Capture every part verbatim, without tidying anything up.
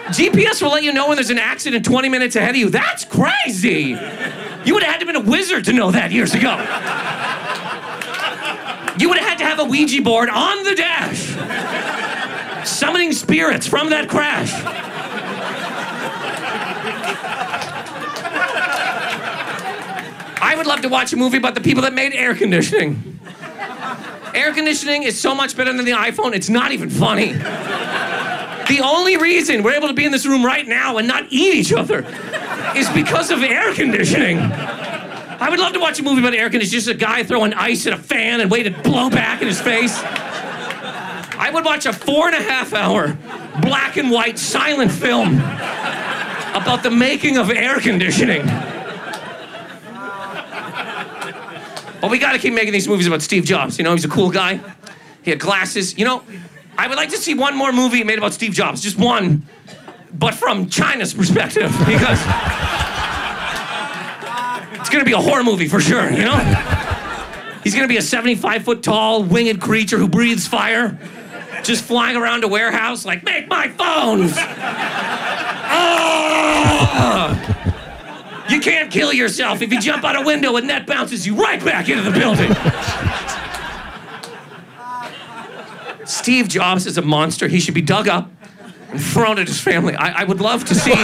G P S will let you know when there's an accident twenty minutes ahead of you. That's crazy. You would have had to have been a wizard to know that years ago. You would have had to have a Ouija board on the dash, summoning spirits from that crash. I would love to watch a movie about the people that made air conditioning. Air conditioning is so much better than the iPhone, it's not even funny. The only reason we're able to be in this room right now and not eat each other is because of air conditioning. I would love to watch a movie about air conditioning, just a guy throwing ice at a fan and wait to blow back in his face. I would watch a four and a half hour black and white silent film about the making of air conditioning. But we gotta keep making these movies about Steve Jobs. You know, he's a cool guy. He had glasses. You know, I would like to see one more movie made about Steve Jobs. Just one, but from China's perspective, because it's gonna be a horror movie for sure, you know? He's gonna be a seventy-five foot tall, winged creature who breathes fire, just flying around a warehouse like, make my phones! Oh! You can't kill yourself. If you jump out a window, a net bounces you right back into the building. Steve Jobs is a monster. He should be dug up and thrown at his family. I, I would love to see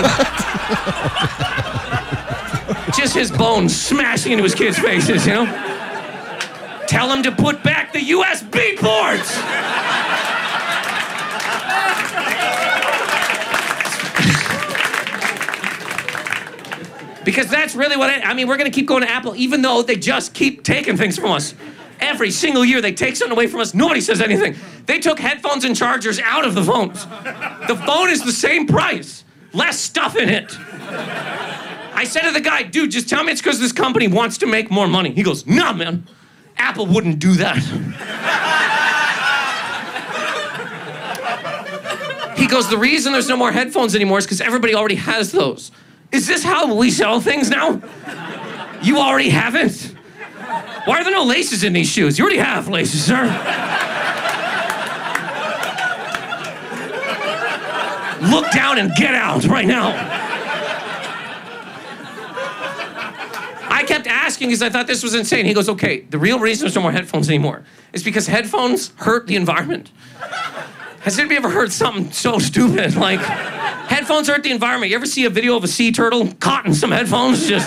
just his bones smashing into his kids' faces, you know? Tell him to put back the U S B ports! Because that's really what I, I mean, we're gonna keep going to Apple even though they just keep taking things from us. Every single year they take something away from us, nobody says anything. They took headphones and chargers out of the phones. The phone is the same price, less stuff in it. I said to the guy, dude, just tell me it's because this company wants to make more money. He goes, nah, man, Apple wouldn't do that. He goes, the reason there's no more headphones anymore is because everybody already has those. Is this how we sell things now? You already have it? Why are there no laces in these shoes? You already have laces, sir. Look down and get out right now. I kept asking because I thought this was insane. He goes, okay, the real reason there's no more headphones anymore is because headphones hurt the environment. Has anybody ever heard something so stupid? Like, headphones hurt the environment. You ever see a video of a sea turtle caught in some headphones, just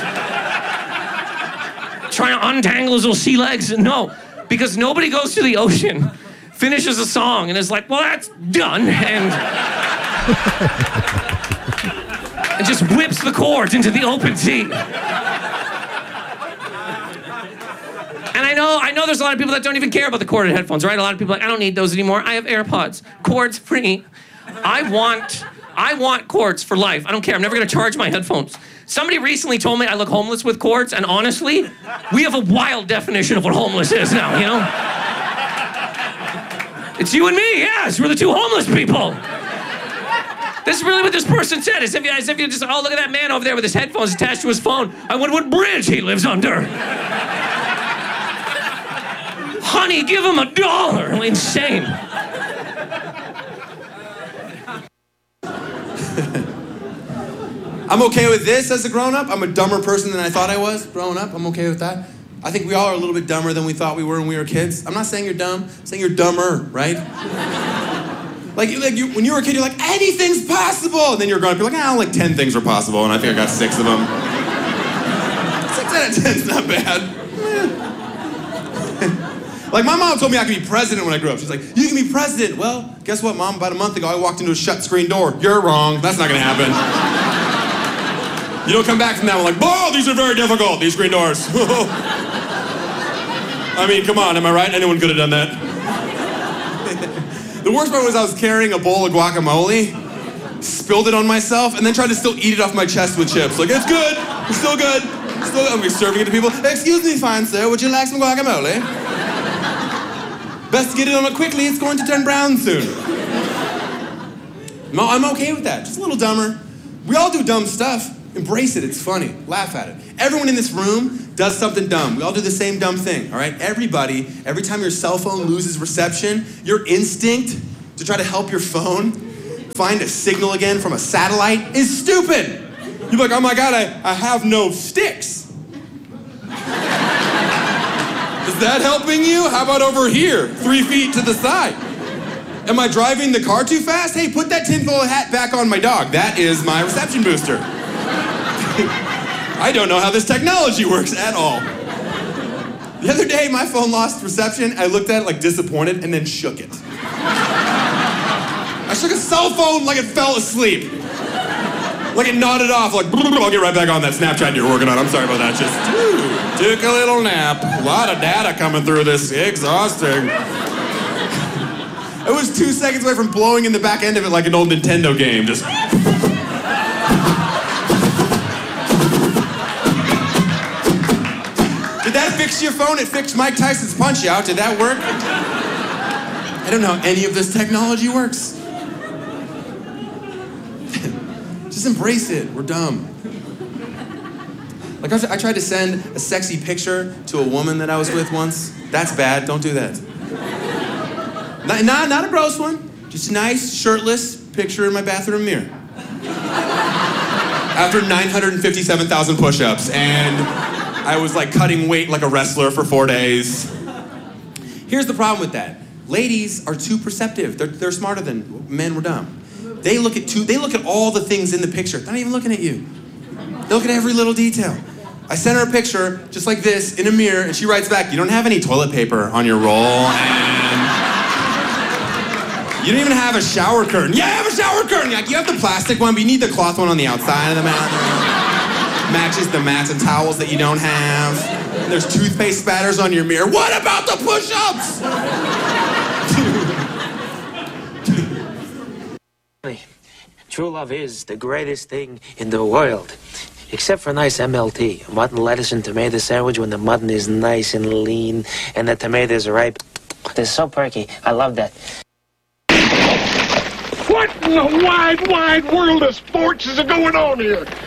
trying to untangle his little sea legs? No, because nobody goes to the ocean, finishes a song, and is like, well, that's done, and, and just whips the cords into the open sea. And I know, I know there's a lot of people that don't even care about the corded headphones, right? A lot of people are like, I don't need those anymore. I have AirPods, cords free. I want, I want cords for life. I don't care, I'm never gonna charge my headphones. Somebody recently told me I look homeless with cords, and honestly, we have a wild definition of what homeless is now, you know? It's you and me, yes, we're the two homeless people. This is really what this person said, as if, you, as if you just, oh, look at that man over there with his headphones attached to his phone. I wonder what bridge he lives under. Honey, give him a dollar. Insane. I'm okay with this as a grown-up. I'm a dumber person than I thought I was growing up. I'm okay with that. I think we all are a little bit dumber than we thought we were when we were kids. I'm not saying you're dumb, I'm saying you're dumber, right? Like, like you, when you were a kid, you're like, anything's possible! And then you're growing up, you're like, ah, like ten things are possible, and I think I got six of them. Six out of ten's not bad. Like, my mom told me I could be president when I grew up. She's like, you can be president. Well, guess what, Mom? About a month ago, I walked into a shut screen door. You're wrong. That's not gonna happen. You don't come back from that one like, oh, these are very difficult, these screen doors. I mean, come on, am I right? Anyone could have done that. The worst part was I was carrying a bowl of guacamole, spilled it on myself, and then tried to still eat it off my chest with chips. Like, it's good, it's still good. Still, I'm serving it to people. Excuse me, fine sir, would you like some guacamole? Best to get it on it quickly, it's going to turn brown soon. No, I'm okay with that, just a little dumber. We all do dumb stuff. Embrace it, it's funny, laugh at it. Everyone in this room does something dumb. We all do the same dumb thing, all right? Everybody, every time your cell phone loses reception, your instinct to try to help your phone find a signal again from a satellite is stupid. You're like, oh my God, I, I have no sticks. Is that helping you? How about over here, three feet to the side? Am I driving the car too fast? Hey, put that tinfoil hat back on my dog. That is my reception booster. I don't know how this technology works at all. The other day, my phone lost reception. I looked at it like disappointed and then shook it. I shook a cell phone like it fell asleep. Like it nodded off, like, I'll get right back on that Snapchat you're working on. I'm sorry about that. Just ooh, took a little nap. A lot of data coming through this. Exhausting. It was two seconds away from blowing in the back end of it like an old Nintendo game. Just. Did that fix your phone? It fixed Mike Tyson's Punch Out. Did that work? I don't know how any of this technology works. Just embrace it. We're dumb. Like I, I tried to send a sexy picture to a woman that I was with once. That's bad. Don't do that. Not, not, not a gross one. Just a nice, shirtless picture in my bathroom mirror. After nine hundred fifty-seven thousand push-ups, and I was like cutting weight like a wrestler for four days. Here's the problem with that. Ladies are too perceptive. They're, they're smarter than men. We're dumb. They look at two, they look at all the things in the picture. They're not even looking at you. They look at every little detail. I sent her a picture just like this in a mirror, and she writes back, you don't have any toilet paper on your roll, and you don't even have a shower curtain. Yeah, I have a shower curtain. Like, you have the plastic one, but you need the cloth one on the outside of the mat. Matches the mats and towels that you don't have. And there's toothpaste spatters on your mirror. What about the push-ups? True love is the greatest thing in the world. Except for nice M L T, mutton, lettuce, and tomato sandwich when the mutton is nice and lean and the tomatoes are ripe. They're so perky. I love that. What in the wide, wide world of sports is going on here?